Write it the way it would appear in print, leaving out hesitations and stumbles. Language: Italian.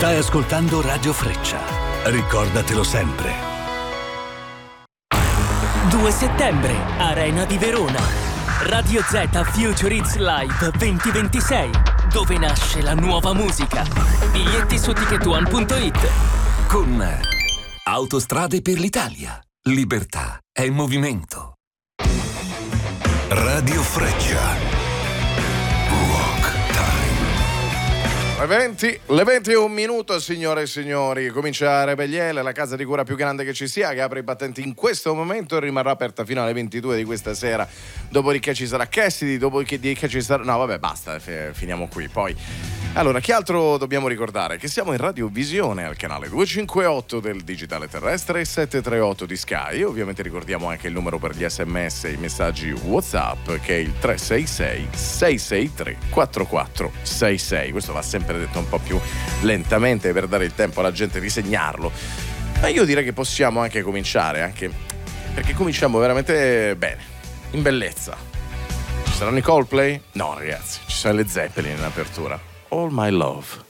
Stai ascoltando Radio Freccia. Ricordatelo sempre. 2 settembre, Arena di Verona. Radio Z Future Hits Live 2026, dove nasce la nuova musica. Biglietti su ticketone.it. Con Autostrade per l'Italia. Libertà è movimento. Radio Freccia. Le 20 e un minuto, signore e signori. Comincia Rebelliele, la casa di cura più grande che ci sia, che apre i battenti in questo momento e rimarrà aperta fino alle 22 di questa sera. Dopodiché ci sarà Cassidy, dopodiché ci sarà... No, vabbè, basta, finiamo qui. Poi, allora, che altro dobbiamo ricordare? Che siamo in radiovisione al canale 258 del digitale terrestre e 738 di Sky. Ovviamente ricordiamo anche il numero per gli SMS e i messaggi WhatsApp, che è il 366 663 4466. Questo va sempre detto un po' più lentamente per dare il tempo alla gente di segnarlo, ma io direi che possiamo anche cominciare, anche perché cominciamo veramente bene, in bellezza. Ci saranno i Coldplay? No ragazzi, ci saranno le Zeppelin in apertura. All My Love.